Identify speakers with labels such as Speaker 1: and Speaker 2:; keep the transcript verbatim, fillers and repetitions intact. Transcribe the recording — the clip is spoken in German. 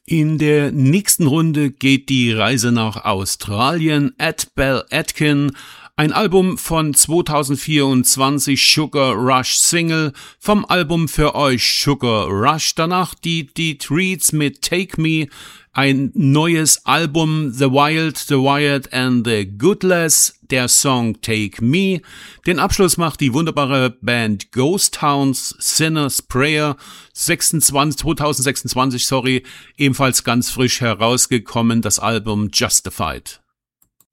Speaker 1: In der nächsten Runde geht die Reise nach Australien. Ed Bell Atkin, ein Album von zweitausendvierundzwanzig, Sugar Rush Single vom Album für euch Sugar Rush. Danach die Dead Reeds mit Take Me, ein neues Album The Wild, The Wired and The Goodless, der Song Take Me. Den Abschluss macht die wunderbare Band Ghost Towns, Sinner's Prayer, sechsundzwanzig, zweitausendsechsundzwanzig, sorry, ebenfalls ganz frisch herausgekommen, das Album Justified.